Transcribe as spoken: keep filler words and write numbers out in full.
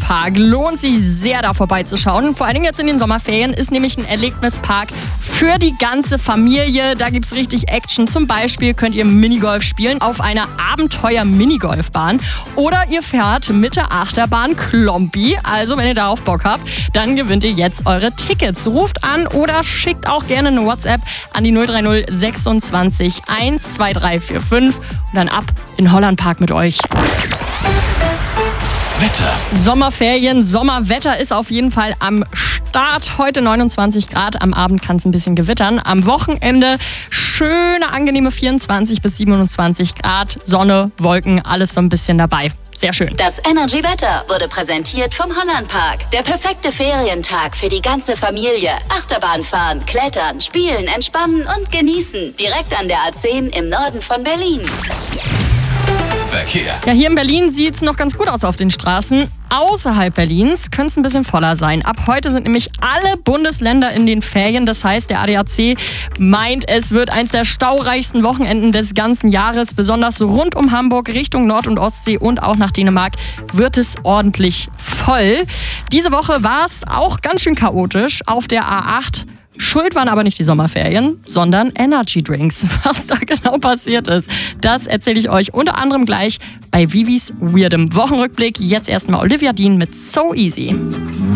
Park. Lohnt sich sehr, da vorbeizuschauen. Vor allen Dingen jetzt in den Sommerferien ist nämlich ein Erlebnispark für die ganze Familie. Da gibt's richtig Action. Zum Beispiel könnt ihr Minigolf spielen auf einer Abenteuer-Minigolfbahn. Oder ihr fährt mit der Achterbahn Klompi. Also wenn ihr darauf Bock habt, dann gewinnt ihr jetzt eure Tickets. Ruft an oder schickt auch gerne eine WhatsApp an die null drei null sechsundzwanzig eins zwei drei vier fünf und dann ab in Hollandpark mit euch. Wetter. Sommerferien, Sommerwetter ist auf jeden Fall am Start. Heute neunundzwanzig Grad, am Abend kann es ein bisschen gewittern. Am Wochenende schöne, angenehme vierundzwanzig bis siebenundzwanzig Grad. Sonne, Wolken, alles so ein bisschen dabei. Sehr schön. Das Energy Wetter wurde präsentiert vom Hollandpark. Der perfekte Ferientag für die ganze Familie. Achterbahn fahren, klettern, spielen, entspannen und genießen. Direkt an der A zehn im Norden von Berlin. Verkehr. Ja, hier in Berlin sieht es noch ganz gut aus auf den Straßen. Außerhalb Berlins könnte es ein bisschen voller sein. Ab heute sind nämlich alle Bundesländer in den Ferien. Das heißt, der A D A C meint, es wird eins der staureichsten Wochenenden des ganzen Jahres. Besonders rund um Hamburg, Richtung Nord- und Ostsee und auch nach Dänemark wird es ordentlich voll. Diese Woche war es auch ganz schön chaotisch auf der A acht. Schuld waren aber nicht die Sommerferien, sondern Energy Drinks. Was da genau passiert ist, das erzähle ich euch unter anderem gleich bei Vivis Weirdem Wochenrückblick. Jetzt erstmal Olivia Dean mit So Easy.